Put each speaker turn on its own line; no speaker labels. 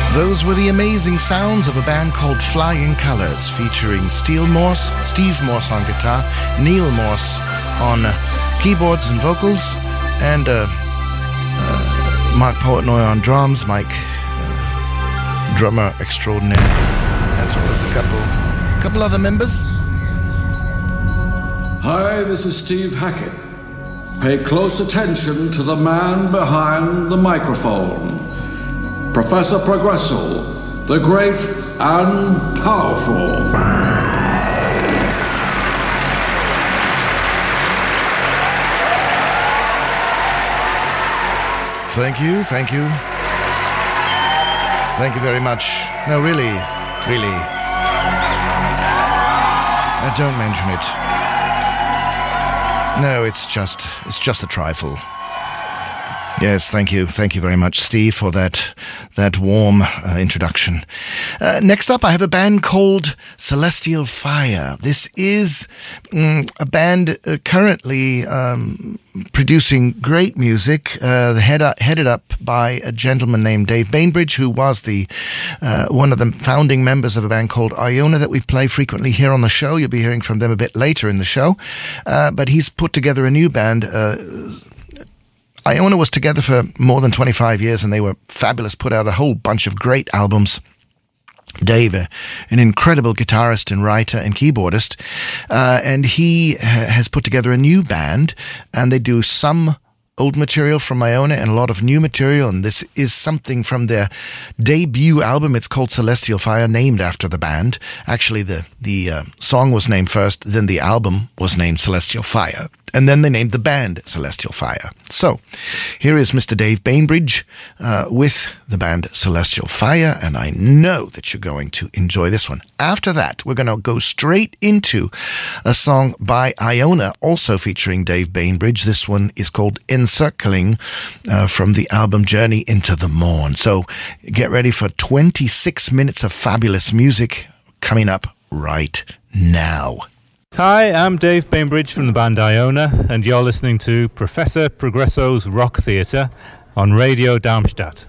Those were the amazing sounds of a band called Flying Colours, featuring Steve Morse on guitar, Neil Morse on keyboards and vocals, and Mark Portnoy on drums, Mike, drummer extraordinaire, as well as a couple other members.
Hi, this is Steve Hackett. Pay close attention to the man behind the microphone. Professor Progresso, the great and powerful.
Thank you. Thank you very much. No, really. Don't mention it. No, it's just a trifle. Yes, thank you very much, Steve, for that warm introduction. Next up, I have a band called Celestial Fire. This is a band currently producing great music, headed up by a gentleman named Dave Bainbridge, who was one of the founding members of a band called Iona that we play frequently here on the show. You'll be hearing from them a bit later in the show. But he's put together a new band. Iona was together for more than 25 years, and they were fabulous, put out a whole bunch of great albums. Dave, an incredible guitarist and writer and keyboardist, and he has put together a new band, and they do some old material from Iona and a lot of new material, and this is something from their debut album. It's called Celestial Fire, named after the band. Actually, the song was named first, then the album was named Celestial Fire, and then they named the band Celestial Fire. So, here is Mr. Dave Bainbridge with the band Celestial Fire, and I know that you're going to enjoy this one. After that, we're going to go straight into a song by Iona, also featuring Dave Bainbridge. This one is called Encircling, from the album Journey into the Morn. So, get ready for 26 minutes of fabulous music coming up right now.
Hi, I'm Dave Bainbridge from the band Iona, and you're listening to Professor Progresso's Rock Theatre on Radio Darmstadt.